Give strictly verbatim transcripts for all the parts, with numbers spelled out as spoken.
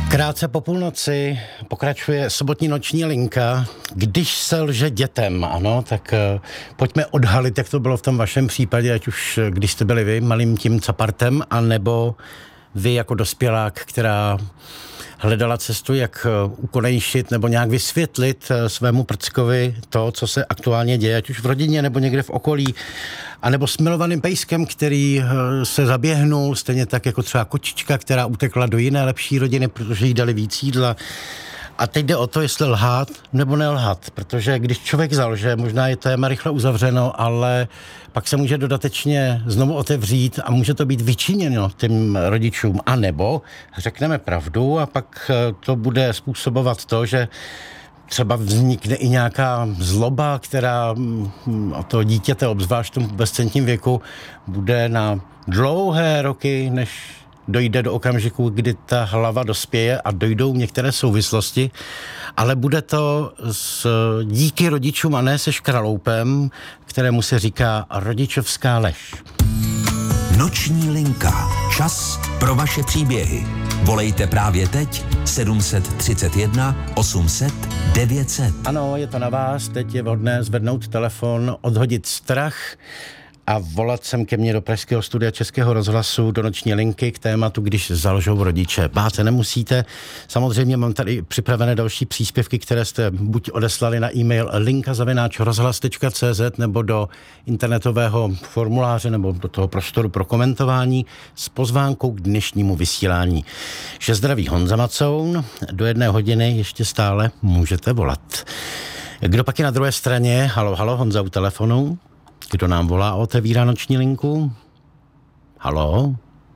Krátce po půlnoci pokračuje sobotní noční linka. Když se lže dětem, ano, tak uh, pojďme odhalit, jak to bylo v tom vašem případě, ať už když jste byli vy malým tím capartem, anebo vy jako dospělák, která hledala cestu, jak ukonejšit nebo nějak vysvětlit svému prckovi to, co se aktuálně děje, ať už v rodině nebo někde v okolí, anebo s milovaným pejskem, který se zaběhnul, stejně tak jako třeba kočička, která utekla do jiné lepší rodiny, protože jí dali víc jídla. A teď jde o to, jestli lhát nebo nelhat, protože když člověk zalže, možná je téma rychle uzavřeno, ale pak se může dodatečně znovu otevřít a může to být vyčiněno těm rodičům. A nebo řekneme pravdu a pak to bude způsobovat to, že třeba vznikne i nějaká zloba, která to dítěte, obzvlášť v tom bezcentním věku, bude na dlouhé roky, než dojde do okamžiku, kdy ta hlava dospěje a dojdou některé souvislosti, ale bude to s, díky rodičům a ne se škraloupem, kterému se říká rodičovská lež. Noční linka. Čas pro vaše příběhy. Volejte právě teď sedm set třicet jedna osm set devět set. Ano, je to na vás. Teď je vhodné zvednout telefon, odhodit strach a volat sem ke mně do pražského studia Českého rozhlasu do noční linky k tématu, když zalžou rodiče. Bát se nemusíte. Samozřejmě mám tady připravené další příspěvky, které jste buď odeslali na e-mail linka zavináč rozhlas tečka cé zet nebo do internetového formuláře nebo do toho prostoru pro komentování s pozvánkou k dnešnímu vysílání. Že zdraví Honza Macoun, do jedné hodiny ještě stále můžete volat. Kdo pak je na druhé straně? Halo, halo, Honza u telefonu. Kdo nám volá a otevírá noční linku? Halo?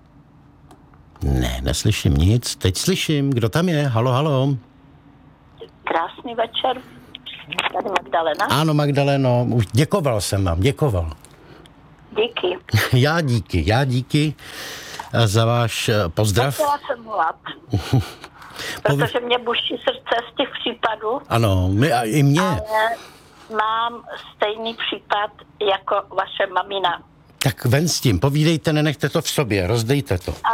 Ne, neslyším nic. Teď slyším. Kdo tam je? Halo, halo. Krásný večer. Tady Magdalena. Ano, Magdaleno. Už děkoval jsem vám. Děkoval. Díky. Já díky. Já díky za váš pozdrav. Chtěla jsem volat. Protože mě buší srdce z těch případů. Ano, my, a i mě. Ale mám stejný případ jako vaše mamina. Tak ven s tím, povídejte, nenechte to v sobě, rozdejte to. A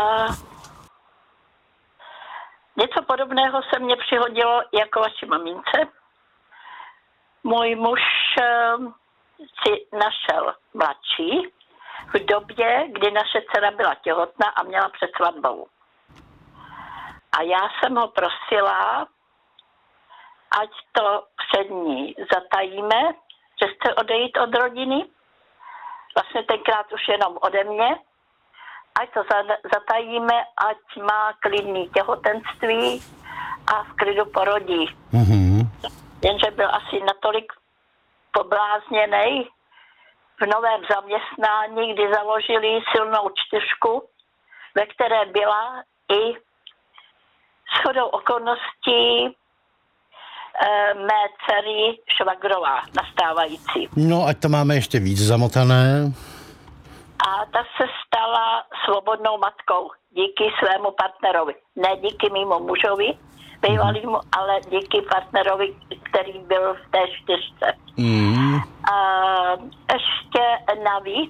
něco podobného se mně přihodilo jako vaši mamince. Můj muž si našel mladší v době, kdy naše dcera byla těhotná a měla před svatbou. A já jsem ho prosila, ať to před ní zatajíme, že chce odejít od rodiny. Vlastně tenkrát už jenom ode mě. Ať to zatajíme, ať má klidný těhotenství a v klidu porodí. Mm-hmm. Jenže byl asi natolik poblázněnej v novém zaměstnání, kdy založili silnou čtyřku, ve které byla i shodou okolností mé dcery švagrová nastávající. No, ať to máme ještě víc zamotané. A ta se stala svobodnou matkou díky svému partnerovi. Ne díky mému mužovi, bývalýmu, ale díky partnerovi, který byl v té čtyřce. Mm. A ještě navíc,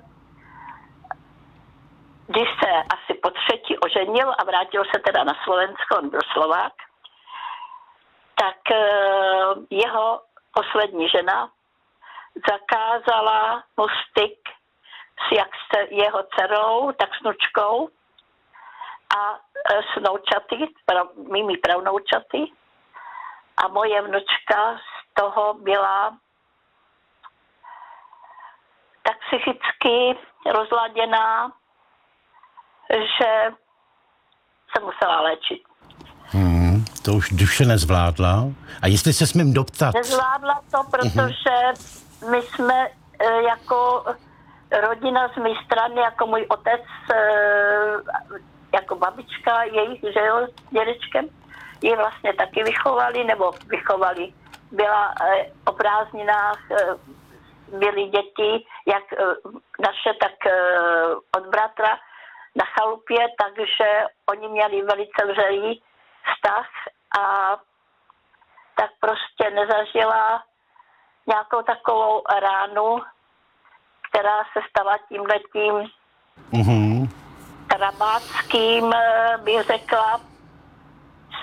když se asi po třetí oženil a vrátil se teda na Slovensko, on byl Slovák, tak jeho poslední žena zakázala mu styk s jak s jeho dcerou, tak s nučkou a s noučaty, mými pravnoučaty. A moje vnučka z toho byla tak psychicky rozladěná, že se musela léčit. Hmm, to už duše nezvládla. A jestli se smím doptat? Nezvládla to, protože uh-huh. my jsme e, jako rodina z mé strany, jako můj otec, e, jako babička jejich, že jo, s dědečkem, ji vlastně taky vychovali, nebo vychovali. Byla e, o prázdninách, e, byly děti, jak e, naše, tak e, od bratra na chalupě, takže oni měli velice vřelý vztah a tak prostě nezažila nějakou takovou ránu, která se stala tímhletím mm-hmm. trabáckým, bych řekla,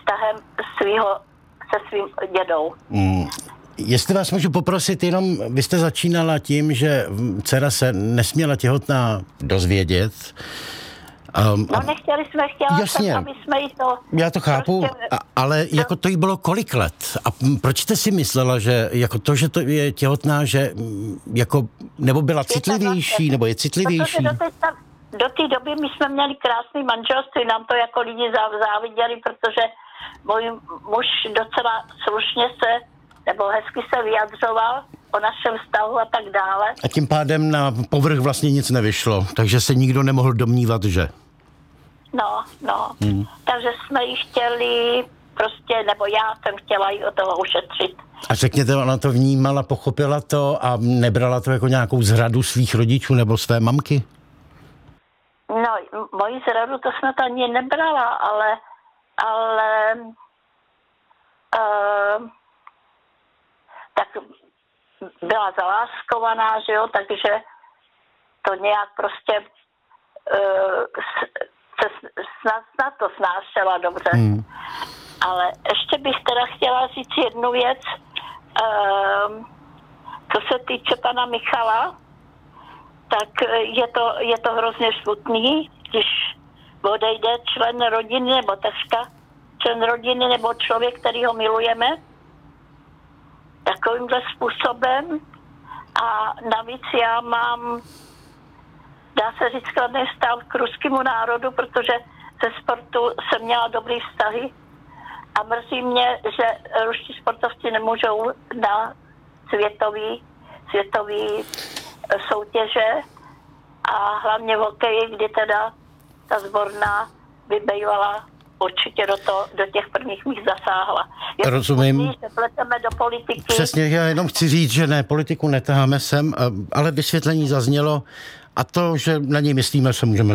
vztahem svýho, se svým dědou. Mm. Jestli vás můžu poprosit, jenom vy jste začínala tím, že dcera se nesměla těhotná dozvědět. Um, no nechtěli jsme, chtěla jasně, jsem, aby jsme jí to... Já to chápu, prostě, a, ale jako to jí bylo kolik let? A proč jste si myslela, že jako to, že to je těhotná, že jako, nebo byla citlivější, nebo je citlivější? Protože do té, do té doby my jsme měli krásný manželství, nám to jako lidi záviděli, protože můj muž docela slušně se, nebo hezky se vyjadřoval o našem vztahu a tak dále. A tím pádem na povrch vlastně nic nevyšlo, takže se nikdo nemohl domnívat, že... No, no. Hmm. Takže jsme ji chtěli prostě, nebo já jsem chtěla ji od toho ušetřit. A řekněte, ona to vnímala, pochopila to a nebrala to jako nějakou zradu svých rodičů nebo své mamky? No, moji zradu to snad ani nebrala, ale, ale uh, tak byla zaláskovaná, že jo, takže to nějak prostě uh, se snad, snad to snášela dobře. Hmm. Ale ještě bych teda chtěla říct jednu věc, uh, co se týče pana Michala, tak je to, je to hrozně smutný, když odejde člen rodiny, nebo takřka člen rodiny, nebo člověk, který ho milujeme, takovýmhle způsobem. A navíc já mám, dá se říct, kladný vztah k ruskému národu, protože ze sportu jsem měla dobrý vztahy a mrzí mě, že ruští sportovci nemůžou na světový, světový soutěže a hlavně v hokeji, kdy teda ta sborná by bývala určitě do, to, do těch prvních míst zasáhla. Je Rozumím. Smutný, že pleteme do politiky. Přesně, já jenom chci říct, že ne, politiku netaháme sem, ale vysvětlení zaznělo a to, že na něj myslíme, se můžeme